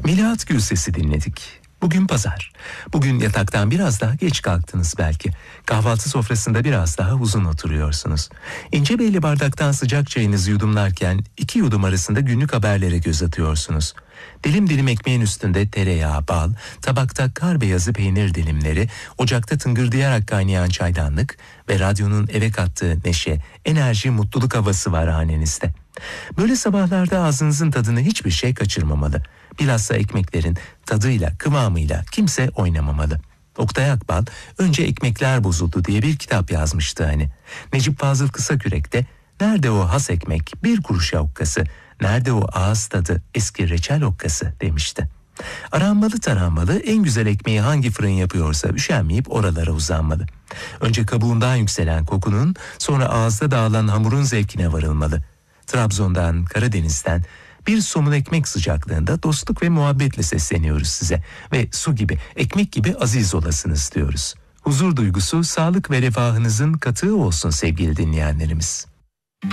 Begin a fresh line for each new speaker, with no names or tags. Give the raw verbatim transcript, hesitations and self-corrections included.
Melahat Gülses'i dinledik. Bugün pazar. Bugün yataktan biraz daha geç kalktınız belki. Kahvaltı sofrasında biraz daha uzun oturuyorsunuz. İnce belli bardaktan sıcak çayınızı yudumlarken iki yudum arasında günlük haberlere göz atıyorsunuz. Dilim dilim ekmeğin üstünde tereyağı, bal, tabakta kar beyazı peynir dilimleri, ocakta tıngırdayarak kaynayan çaydanlık ve radyonun eve kattığı neşe, enerji, mutluluk havası var hanenizde. Böyle sabahlarda ağzınızın tadını hiçbir şey kaçırmamalı. Bilhassa ekmeklerin tadıyla, kıvamıyla kimse oynamamalı. Oktay Akbal önce ekmekler bozuldu diye bir kitap yazmıştı hani. Necip Fazıl Kısakürek de nerede o has ekmek bir kuruşa okkası, nerede o ağız tadı eski reçel okkası demişti. Aranmalı taranmalı en güzel ekmeği hangi fırın yapıyorsa üşenmeyip oralara uzanmalı. Önce kabuğundan yükselen kokunun sonra ağızda dağılan hamurun zevkine varılmalı. Trabzon'dan, Karadeniz'den bir somun ekmek sıcaklığında dostluk ve muhabbetle sesleniyoruz size ve su gibi, ekmek gibi aziz olasınız diyoruz. Huzur duygusu, sağlık ve refahınızın katığı olsun sevgili dinleyenlerimiz.